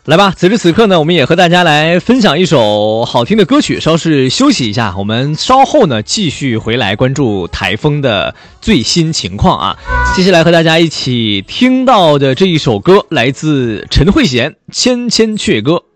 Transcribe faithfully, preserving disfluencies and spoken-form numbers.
来吧，此时此刻呢，我们也和大家来分享一首好听的歌曲，稍事休息一下，我们稍后呢继续回来关注台风的最新情况啊。接下来和大家一起听到的这一首歌来自陈慧娴《千千阙歌》。